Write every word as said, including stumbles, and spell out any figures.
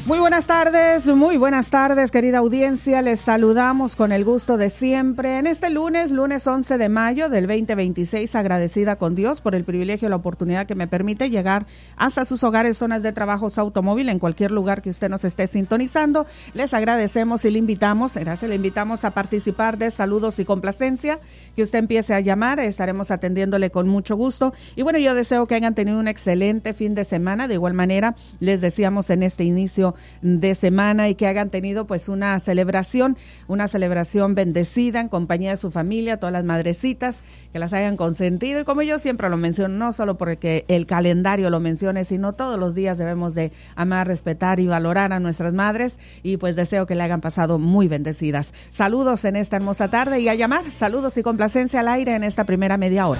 Muy buenas tardes, muy buenas tardes, querida audiencia. Les saludamos con el gusto de siempre en este lunes, lunes once de mayo del veinte veintiséis, agradecida con Dios por el privilegio y la oportunidad que me permite llegar hasta sus hogares, zonas de trabajo, su automóvil, en cualquier lugar que usted nos esté sintonizando. Les agradecemos y le invitamos, gracias, le invitamos a participar de saludos y complacencia, que usted empiece a llamar, estaremos atendiéndole con mucho gusto. Y bueno, yo deseo que hayan tenido un excelente fin de semana. De igual manera, les decíamos en este inicio de semana y que hayan tenido pues una celebración, una celebración bendecida en compañía de su familia, todas las madrecitas que las hayan consentido, y como yo siempre lo menciono, no solo porque el calendario lo mencione, sino todos los días debemos de amar, respetar y valorar a nuestras madres, y pues deseo que le hayan pasado muy bendecidas. Saludos en esta hermosa tarde y a llamar, saludos y complacencia al aire en esta primera media hora.